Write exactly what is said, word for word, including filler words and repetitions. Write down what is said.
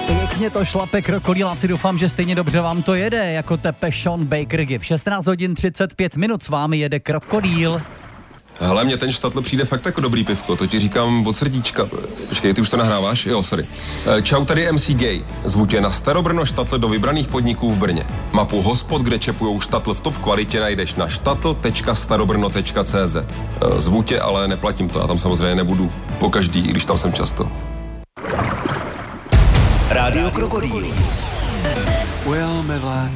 Pěkně to šlape, krokodýláci, doufám, že stejně dobře vám to jede, jako tepe Sean Baker Gibb. šestnáct hodin třicet pět minut s vámi jede Krokodýl. Hele, mně ten Štatl přijde fakt jako dobrý pivko, to ti říkám od srdíčka. Počkej, ty už to nahráváš? Jo, sorry. Čau, tady M C Gay. Zvu tě na Starobrno Štatl do vybraných podniků v Brně. Mapu hospod, kde čepujou Štatl v top kvalitě, najdeš na štatl tečka starobrno tečka cé zet. Zvu tě, ale neplatím to, já tam samozřejmě nebudu po každý, i když tam jsem často. Rádio Krokodýl. Ujel mi vlak.